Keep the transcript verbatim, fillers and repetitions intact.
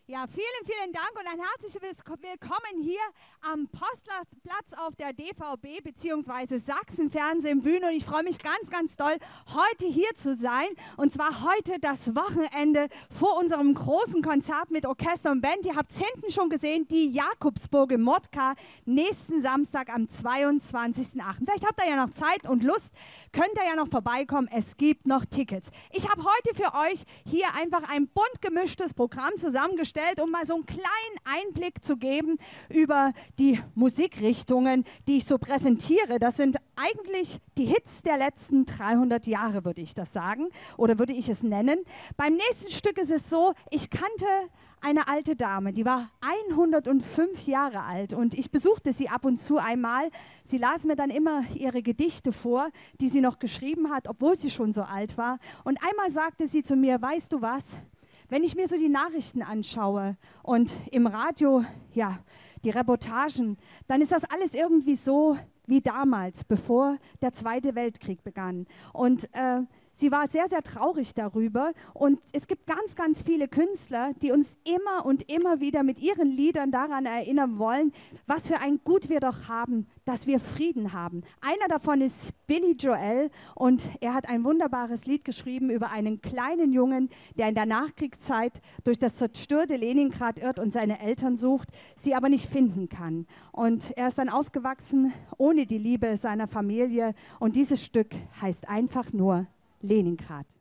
Ja, vielen, vielen Dank und ein herzliches Willkommen hier am Postlerplatz auf der D V B bzw. Sachsen-Fernsehen-Bühne. Und ich freue mich ganz, ganz doll, heute hier zu sein. Und zwar heute das Wochenende vor unserem großen Konzert mit Orchester und Band. Ihr habt es hinten schon gesehen, die Jakobsburg im Modka, nächsten Samstag am zweiundzwanzigsten achten Vielleicht habt ihr ja noch Zeit und Lust, könnt ihr ja noch vorbeikommen. Es gibt noch Tickets. Ich habe heute für euch hier einfach ein bunt gemischtes Programm zusammengestellt, um mal so einen kleinen Einblick zu geben über die Musikrichtungen, die ich so präsentiere. Das sind eigentlich die Hits der letzten dreihundert Jahre, würde ich das sagen, oder würde ich es nennen. Beim nächsten Stück ist es so, ich kannte eine alte Dame, die war hundertfünf Jahre alt und ich besuchte sie ab und zu einmal. Sie las mir dann immer ihre Gedichte vor, die sie noch geschrieben hat, obwohl sie schon so alt war. Und einmal sagte sie zu mir, weißt du was? Wenn ich mir so die Nachrichten anschaue und im Radio, ja, die Reportagen, dann ist das alles irgendwie so wie damals, bevor der Zweite Weltkrieg begann. Und äh, sie war sehr, sehr traurig darüber. Und es gibt ganz, ganz viele Künstler, die uns immer und immer wieder mit ihren Liedern daran erinnern wollen, was für ein Gut wir doch haben, dass wir Frieden haben. Einer davon ist Billy Joel und er hat ein wunderbares Lied geschrieben über einen kleinen Jungen, der in der Nachkriegszeit durch das zerstörte Leningrad irrt und seine Eltern sucht, sie aber nicht finden kann. Und er ist dann aufgewachsen ohne die Liebe seiner Familie und dieses Stück heißt einfach nur Leningrad.